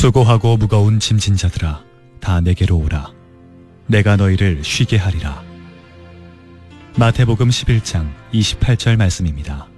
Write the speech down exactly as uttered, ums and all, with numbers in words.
수고하고 무거운 짐진 자들아, 다 내게로 오라. 내가 너희를 쉬게 하리라. 마태복음 십일 장 이십팔 절 말씀입니다.